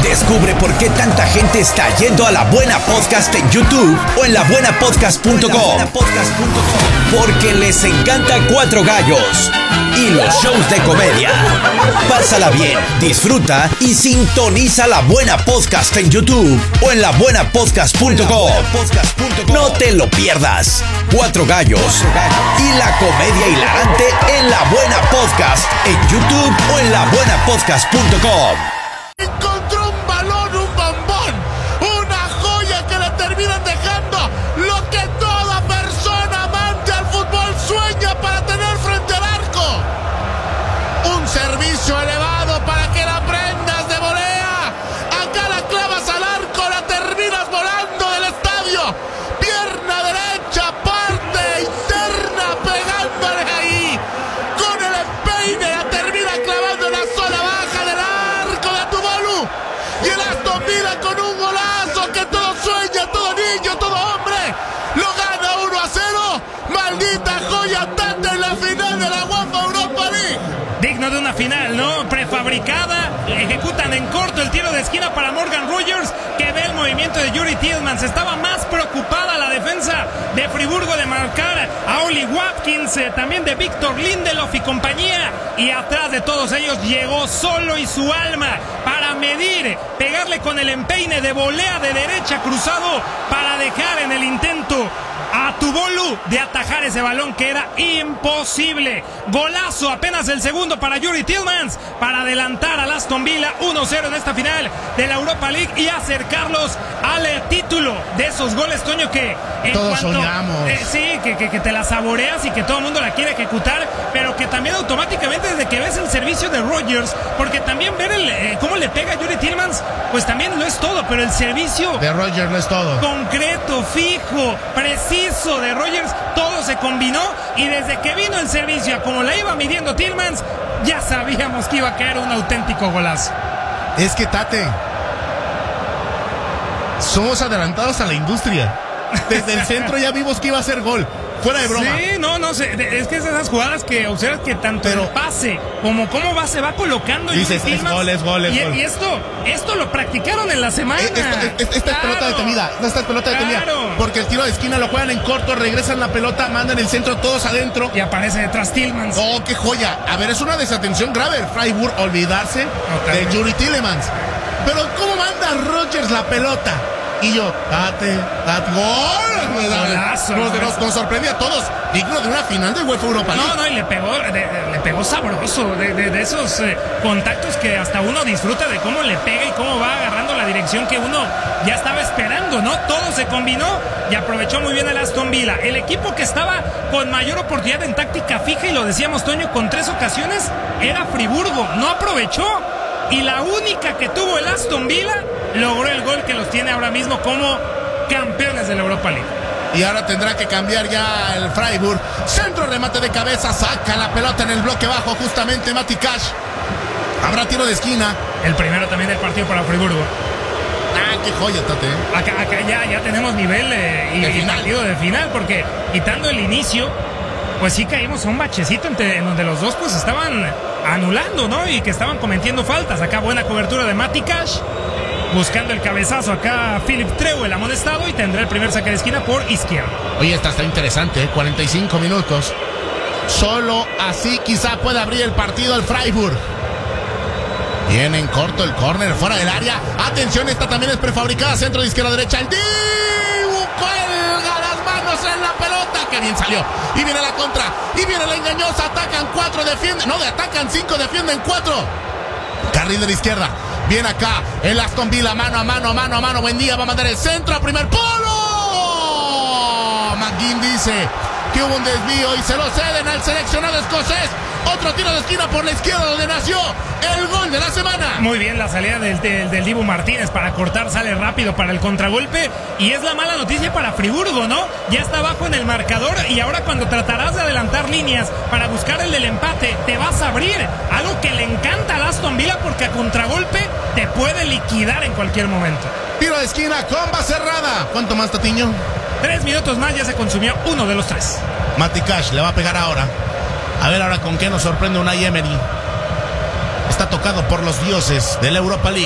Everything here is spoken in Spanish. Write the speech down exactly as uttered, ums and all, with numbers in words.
Descubre por qué tanta gente está yendo a La Buena Podcast en YouTube o en la buena podcast punto com. Porque les encanta Cuatro Gallos y los shows de comedia. Pásala bien, disfruta y sintoniza La Buena Podcast en YouTube o en la buena podcast punto com. No te lo pierdas. Cuatro Gallos y la comedia hilarante en La Buena Podcast en YouTube o en la buena podcast punto com. Encontró un balón, un bombón, una joya que le terminan dejando lo que toda persona amante al fútbol sueña para tener frente al arco. Un servicio elevado para que la prendas de volea. Acá la clavas al arco, la terminas volando del estadio. Pierna derecha, parte interna, pegándole ahí. Con el empeine la termina clavando en la zona baja del arco de Tuvalu. Y el Aston Villa con un golazo que todo sueña, todo niño, todo hombre. Lo gana uno a cero. Maldita joya tanta en la final de la UEFA Europa League. Digno de una final, ¿no? Prefabricada. Ejecutan en corto el tiro de esquina para Morgan Rogers, que ve el movimiento de Youri Tielemans. Estaba más preocupada la defensa de Friburgo de marcar a Oli Watkins, eh, también de Víctor Lindelof y compañía. Y atrás de todos ellos llegó solo y su alma para medir, pegarle con el empeine de volea de derecha cruzado para dejar en el intento a Tuvalu de atajar ese balón que era imposible. Golazo, apenas el segundo para Youri Tielemans para adelantar al Aston Villa uno cero en esta final de la Europa League y acercarlos al eh, título de esos goles, Toño, que en Todos cuanto, soñamos. Eh, sí, que, que, que te la saboreas y que todo el mundo la quiere ejecutar, pero que también automáticamente desde que ves el servicio de Rogers, porque también ver el, eh, cómo le pega a Youri Tielemans, pues también no es todo, pero el servicio De Rogers no es todo. concreto, fijo, preciso de Rogers, todo se combinó y desde que vino el servicio a como la iba midiendo Tielemans, ya sabíamos que iba a caer un auténtico golazo. Es que, Tate, somos adelantados a la industria. Desde el centro ya vimos que iba a ser gol. Fuera de broma. Sí, no, no sé, es que es esas jugadas que observas que tanto Pero- el pase como cómo va, se va colocando. Dices, Youri es Tielemans. gol, es gol, es y, gol. y esto, esto lo practicaron en la semana. Eh, Esto, es- esta es Claro. pelota detenida, esta es pelota detenida. Claro. Porque el tiro de esquina lo juegan en corto, regresan la pelota, mandan el centro todos adentro. Y aparece detrás Tielemans. Oh, qué joya. A ver, es una desatención grave. Freiburg olvidarse Totalmente. de Youri Tielemans. Pero ¿cómo manda Rogers la pelota? Y yo, Tate, Tate, gol. Golazo, Nos, golazo. nos, nos sorprende a todos. Digno de una final de UEFA Europa League. No, no, y le pegó, de- de- le pegó sabroso, de, de- de esos eh, contactos que hasta uno disfruta de cómo le pega y cómo va agarrando la dirección que uno ya estaba esperando, ¿no? Todo se combinó y aprovechó muy bien el Aston Villa. El equipo que estaba con mayor oportunidad en táctica fija, y lo decíamos, Toño, con tres ocasiones, era Friburgo. No aprovechó. Y la única que tuvo el Aston Villa logró el gol que los tiene ahora mismo como campeones de la Europa League. Y ahora tendrá que cambiar ya el Freiburg. Centro, remate de cabeza, saca la pelota en el bloque bajo justamente Mati Cash. Habrá tiro de esquina. El primero también del partido para Friburgo. Ah, qué joya, Tate. Acá, acá ya, ya tenemos nivel eh, y, De y final. partido de final, porque quitando el inicio, pues sí caímos a un bachecito entre, en donde los dos pues estaban anulando, ¿no? Y que estaban cometiendo faltas. Acá buena cobertura de Mati Cash, buscando el cabezazo acá Philip Treu, el amonestado, y tendrá el primer saque de esquina por izquierda. Oye, esta está interesante, ¿eh? cuarenta y cinco minutos. Solo así quizá pueda abrir el partido al Freiburg. Viene en corto el córner fuera del área. Atención, esta también es prefabricada. Centro de izquierda a derecha. El Dibu cuelga las manos en la pelota. Que bien salió. Y viene la contra. Y viene la engañosa. Atacan cuatro, defienden. No, atacan cinco, defienden cuatro. Carril de la izquierda. Viene acá el Aston Villa. Mano a mano, mano a mano. Buen día. Va a mandar el centro a primer polo. McGinn dice que hubo un desvío y se lo ceden al seleccionado escocés. Otro tiro de esquina por la izquierda donde nació el gol de la semana. Muy bien la salida del, del, del Dibu Martínez para cortar, sale rápido para el contragolpe. Y es la mala noticia para Friburgo, ¿no? Ya está abajo en el marcador y ahora cuando tratarás de adelantar líneas para buscar el del empate, te vas a abrir. Algo que le encanta al Aston Villa porque a contragolpe te puede liquidar en cualquier momento. Tiro de esquina, comba cerrada. ¿Cuánto más, Tatiño? Tres minutos más, ya se consumió uno de los tres. Mati Cash le va a pegar ahora. A ver ahora con qué nos sorprende Unai Emery. Está tocado por los dioses de la Europa League.